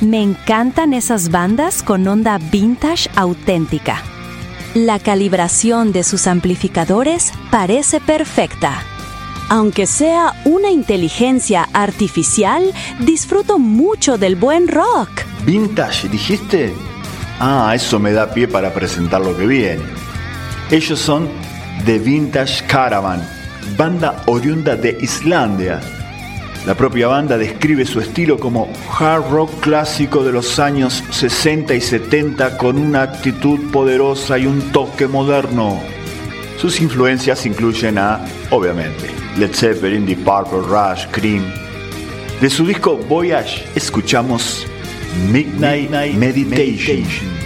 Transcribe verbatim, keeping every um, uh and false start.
Me encantan esas bandas con onda vintage auténtica. La calibración de sus amplificadores parece perfecta. Aunque sea una inteligencia artificial, disfruto mucho del buen rock. ¿Vintage, dijiste? Ah, eso me da pie para presentar lo que viene. Ellos son The Vintage Caravan, banda oriunda de Islandia. La propia banda describe su estilo como hard rock clásico de los años sesenta y setenta con una actitud poderosa y un toque moderno. Sus influencias incluyen a, obviamente, Led Zeppelin, Deep Purple, Rush, Cream. De su disco Voyage escuchamos Midnight, Midnight Meditation. Meditation.